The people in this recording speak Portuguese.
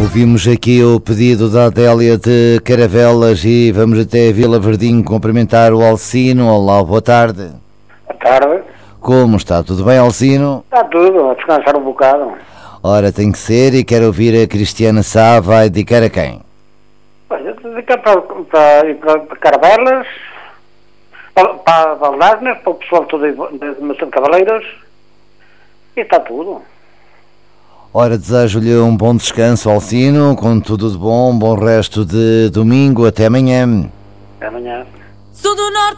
Ouvimos aqui o pedido da Adélia de Caravelas e vamos até Vila Verdinho cumprimentar o Alcino. Olá, boa tarde. Boa tarde. Como está? Tudo bem, Alcino? Está tudo, a descansar um bocado. Ora, tem que ser, e quero ouvir a Cristiana Sá. Vai dedicar a quem? Olha, dedicar para Caravelas, para Valdasnes, para o pessoal todo de Maçã de Cavaleiros, e está tudo. Ora, desejo-lhe um bom descanso, Alcino, com tudo de bom, um bom resto de domingo. Até amanhã. Até amanhã. Sou do norte.